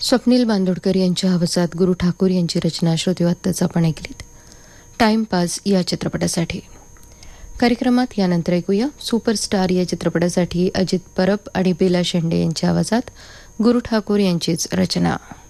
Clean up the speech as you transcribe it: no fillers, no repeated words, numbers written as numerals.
स्वप्नील बांदोडकर यांच्या आवाजात गुरु ठाकूर यांची रचना श्रोते आत्ताच आपण ऐकलीत. टाइमपास या चित्रपटासाठी. कार्यक्रमात यानंतर ऐकूया सुपरस्टार या चित्रपटासाठी अजित परब आणि बेला शेंडे यांच्या आवाजात गुरु ठाकूर यांचीच रचना.